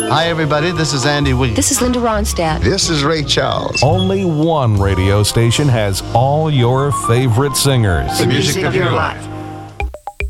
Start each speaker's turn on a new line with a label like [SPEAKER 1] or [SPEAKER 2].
[SPEAKER 1] Hi, everybody. This is Andy Weed.
[SPEAKER 2] This is Linda Ronstadt.
[SPEAKER 3] This is Ray Charles.
[SPEAKER 4] Only one radio station has all your favorite singers.
[SPEAKER 1] The music of your life.